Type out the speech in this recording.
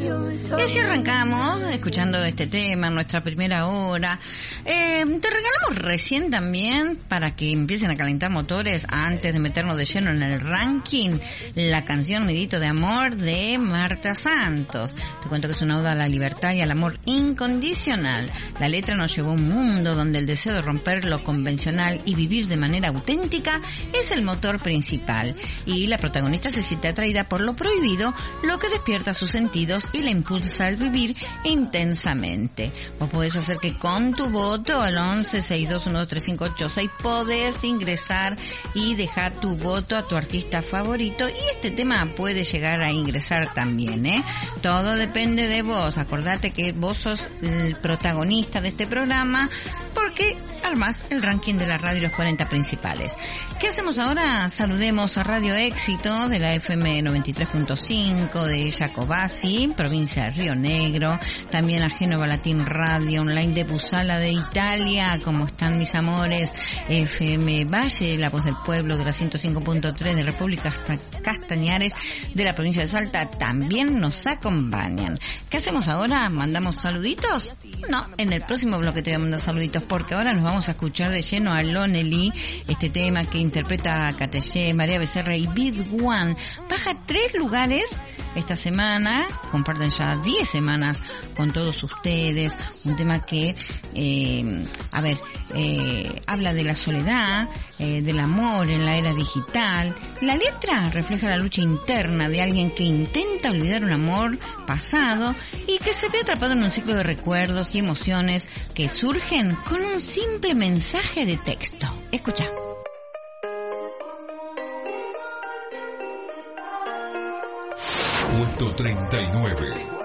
Y así arrancamos escuchando este tema en nuestra primera hora. Te regalamos recién también, para que empiecen a calentar motores antes de meternos de lleno en el ranking, la canción Nidito de Amor de Marta Santos. Te cuento que es una oda a la libertad y al amor incondicional. La letra nos llevó a un mundo donde el deseo de romper lo convencional y vivir de manera auténtica es el motor principal. Y la protagonista se siente atraída por lo prohibido, lo que despierta sus sentidos y la impulsa al vivir intensamente. Vos podés hacer que con tu voto al 1162123586 podés ingresar y dejar tu voto a tu artista favorito, y este tema puede llegar a ingresar también, Todo depende de vos. Acordate que vos sos el protagonista de este programa, porque armás el ranking de la radio, los 40 principales. ¿Qué hacemos ahora? Saludemos a Radio Éxito de la FM 93.5 de Jacobasi, provincia de Río Negro, también a Génova Latín Radio Online de Busala de Italia. ¿Cómo están, mis amores? FM Valle, la voz del pueblo, de la 105.3 de República Castañares de la provincia de Salta, también nos acompañan. ¿Qué hacemos ahora? ¿Mandamos saluditos? No, en el próximo bloque te voy a mandar saluditos, porque ahora nos vamos a escuchar de lleno a Lonely, este tema que interpreta Catellé, María Becerra y Big One. Baja 3 lugares esta semana, comparten ya 10 semanas con todos ustedes, un tema que, habla de la soledad, del amor en la era digital. La letra refleja la lucha interna de alguien que intenta olvidar un amor pasado y que se ve atrapado en un ciclo de recuerdos y emociones que surgen con un simple mensaje de texto. Escucha. Puesto 39.